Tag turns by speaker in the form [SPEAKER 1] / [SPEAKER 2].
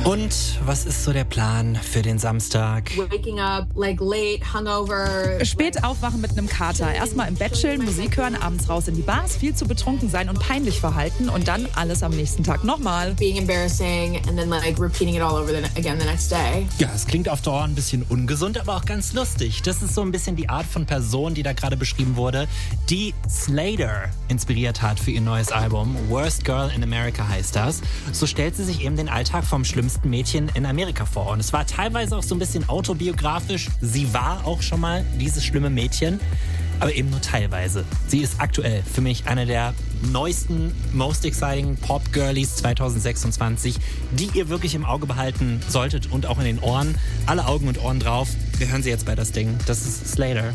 [SPEAKER 1] Und was ist so der Plan für den Samstag?
[SPEAKER 2] Waking up like late, hungover.
[SPEAKER 3] Spät aufwachen mit einem Kater. Erstmal im Bett chillen, Musik hören, abends raus in die Bars, viel zu betrunken sein und peinlich verhalten und dann alles am nächsten Tag nochmal.
[SPEAKER 2] Being embarrassing and then like repeating it all over again the next day.
[SPEAKER 1] Ja, es klingt auf Dauer ein bisschen ungesund, aber auch ganz lustig. Das ist so ein bisschen die Art von Person, die da gerade beschrieben wurde, die Slater inspiriert hat für ihr neues Album. Worst Girl in America heißt das. So stellt sie sich eben den Alltag vom schlimmsten Mädchen in Amerika vor. Und es war teilweise auch so ein bisschen autobiografisch. Sie war auch schon mal dieses schlimme Mädchen, aber eben nur teilweise. Sie ist aktuell für mich eine der neuesten, most exciting Pop-Girlies 2026, die ihr wirklich im Auge behalten solltet und auch in den Ohren. Alle Augen und Ohren drauf. Wir hören sie jetzt bei das Ding. Das ist Slater.